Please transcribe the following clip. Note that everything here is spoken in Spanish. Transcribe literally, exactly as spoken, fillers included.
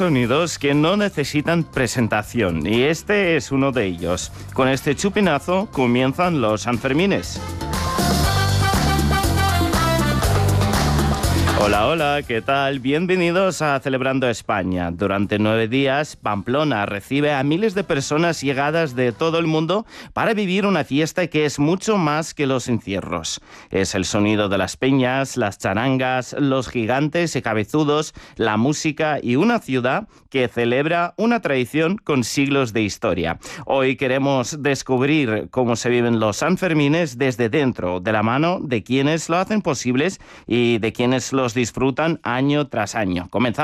sonidos que no necesitan presentación, y este es uno de ellos. Con este chupinazo comienzan los Sanfermines. Hola, hola, ¿qué tal? Bienvenidos a Celebrando España. Durante nueve días, Pamplona recibe a miles de personas llegadas de todo el mundo para vivir una fiesta que es mucho más que los encierros. Es el sonido de las peñas, las charangas, los gigantes y cabezudos, la música y una ciudad que celebra una tradición con siglos de historia. Hoy queremos descubrir cómo se viven los Sanfermines desde dentro, de la mano de quienes lo hacen posibles y de quienes los disfrutan año tras año. Comenzamos.